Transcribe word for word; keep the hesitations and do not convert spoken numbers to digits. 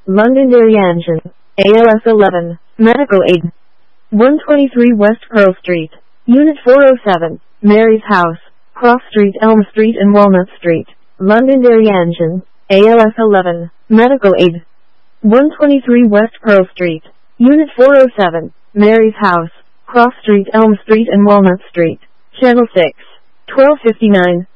Londonderry Engine, A L S eleven, Medical Aid. one twenty-three West Pearl Street, Unit four oh seven, Mary's House, Cross Street, Elm Street and Walnut Street, Londonderry Engine, A L S eleven, Medical Aid. one twenty-three West Pearl Street, Unit four oh seven, Mary's House, Cross Street, Elm Street and Walnut Street, Channel six, twelve fifty-nine.